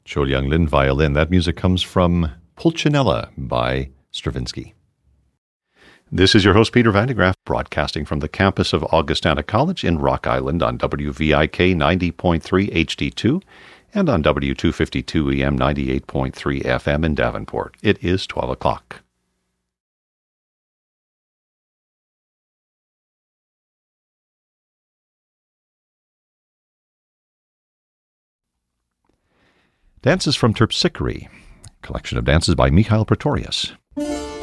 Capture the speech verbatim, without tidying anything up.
Cho Young Lin violin. That music comes from Pulcinella by Stravinsky. This is your host, Peter Van de Graaff, broadcasting from the campus of Augustana College in Rock Island on W V I K ninety point three H D two and on W two fifty-two E M ninety-eight point three F M in Davenport. It is twelve o'clock. Dances from Terpsichore, collection of dances by Mikhail Pretorius.